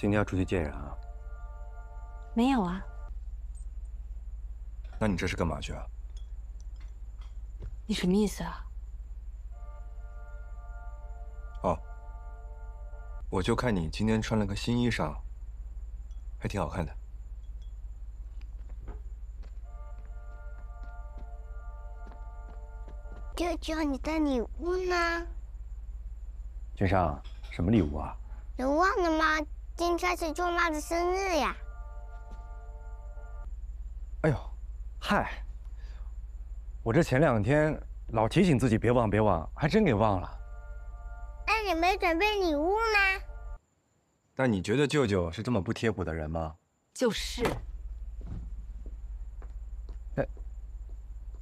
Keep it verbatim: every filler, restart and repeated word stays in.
今天要出去见人啊？ 没有啊。 那你这是干嘛去啊？ 你什么意思啊？ 哦，我就看你今天穿了个新衣裳，还挺好看的。 舅舅，你的礼物呢？ 君上，什么礼物啊？ 你忘了吗？今天是舅妈的生日呀！ 哎呦，嗨，我这前两天老提醒自己别忘别忘，还真给忘了。 那你没准备礼物呢？ 但你觉得舅舅是这么不贴谱的人吗？ 就是。